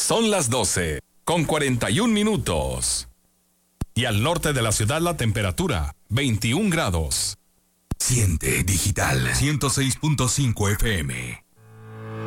Son las 12:41. Y al norte de la ciudad la temperatura, 21 grados. Siente Digital 106.5 FM.